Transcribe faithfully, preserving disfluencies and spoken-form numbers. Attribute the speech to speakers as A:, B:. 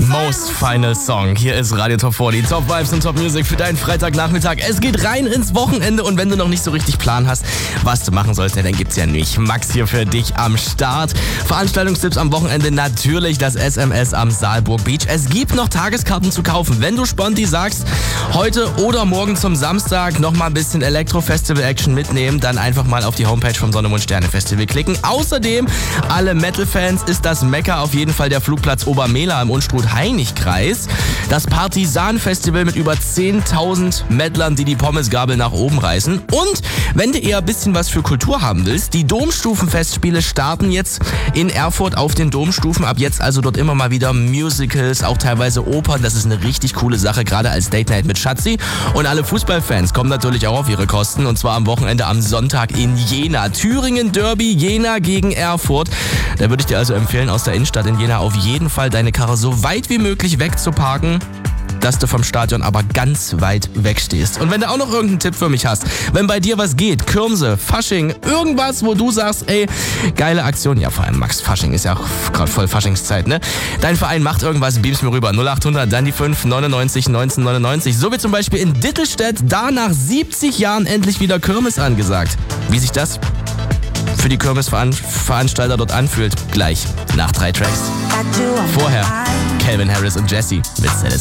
A: Most Final Song. Hier ist Radio Top vierzig, Top Vibes und Top Music für deinen Freitagnachmittag. Es geht rein ins Wochenende und wenn du noch nicht so richtig Plan hast, was du machen sollst, ja, dann gibt's ja nicht. Max hier für dich am Start. Veranstaltungstipps am Wochenende, natürlich das S M S am Saalburg Beach. Es gibt noch Tageskarten zu kaufen. Wenn du sponti sagst, heute oder morgen zum Samstag noch mal ein bisschen Elektro-Festival-Action mitnehmen, dann einfach mal auf die Homepage vom Sonne Mond Sterne Festival klicken. Außerdem, alle Metal-Fans, ist das Mekka auf jeden Fall der Flugplatz Obermehler im Unstrut-Heinig-Kreis. Das Partisan-Festival mit über zehntausend Metlern, die die Pommesgabel nach oben reißen. Und wenn du eher ein bisschen was für Kultur haben willst, die Domstufenfestspiele starten jetzt in Erfurt auf den Domstufen. Ab jetzt also dort immer mal wieder Musicals, auch teilweise Opern. Das ist eine richtig coole Sache, gerade als Date Night mit Schatzi. Und alle Fußballfans kommen natürlich auch auf ihre Kosten. Und zwar am Wochenende am Sonntag in Jena. Thüringen Derby, Jena gegen Erfurt. Da würde ich dir also empfehlen, aus der Innenstadt in Jena auf jeden Fall deine Karre so weit wie möglich wegzuparken, dass du vom Stadion aber ganz weit weg stehst. Und wenn du auch noch irgendeinen Tipp für mich hast, wenn bei dir was geht, Kirmse, Fasching, irgendwas, wo du sagst, ey, geile Aktion, ja vor allem Max, Fasching ist ja auch gerade voll Faschingszeit, ne? Dein Verein macht irgendwas, beamst mir rüber, null achthundert, dann die fünf, neunundneunzig, neunzehnhundertneunundneunzig. So wie zum Beispiel in Dittelstedt, da nach siebzig Jahren endlich wieder Kirmes angesagt. Wie sich das für die Kirmesveranstalter dort anfühlt, gleich nach drei Tracks. Vorher Calvin Harris und Jessie mit